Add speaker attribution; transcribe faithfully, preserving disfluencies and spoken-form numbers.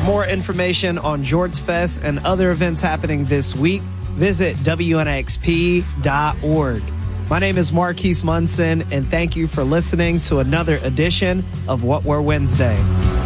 Speaker 1: more information on Jorts Fest and other events happening this week, visit W N X P dot org. My name is Marquise Munson, and thank you for listening to another edition of What Were Wednesday.